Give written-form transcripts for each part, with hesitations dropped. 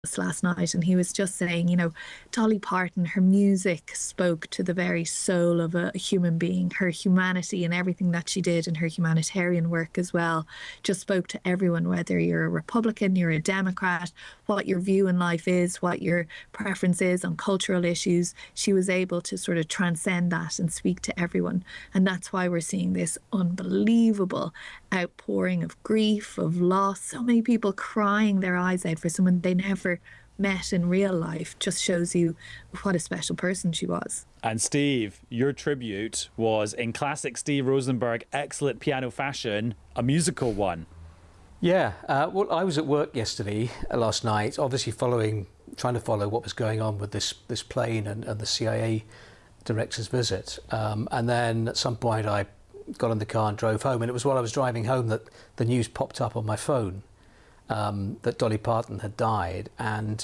last night, and he was just saying, Dolly Parton, her music spoke to the very soul of a human being. Her humanity and everything that she did, and her humanitarian work as well, just spoke to everyone, whether you're a Republican, you're a Democrat, what your view in life is, what your preference is on cultural issues. She was able to sort of transcend that and speak to everyone. And that's why we're seeing this unbelievable outpouring of grief, of loss, so many people crying their eyes out for someone they never met in real life. Just shows you what a special person she was. And Steve, your tribute was, in classic Steve Rosenberg excellent piano fashion, a musical one. Yeah, well, I was at work last night, obviously trying to follow what was going on with this plane and the CIA director's visit. And then at some point I got in the car and drove home, and it was while I was driving home that the news popped up on my phone that Dolly Parton had died. And,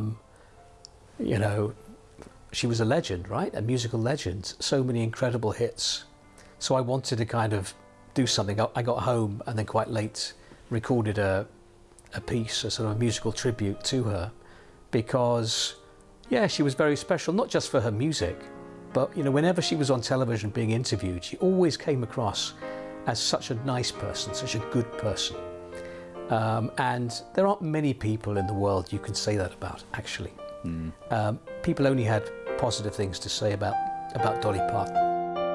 she was a legend, right? A musical legend. So many incredible hits. So I wanted to kind of do something. I got home and then quite late recorded a piece, a sort of musical tribute to her, because, yeah, she was very special, not just for her music, but, whenever she was on television being interviewed, she always came across as such a nice person, such a good person. And there aren't many people in the world you can say that about, actually. People only had positive things to say about Dolly Parton.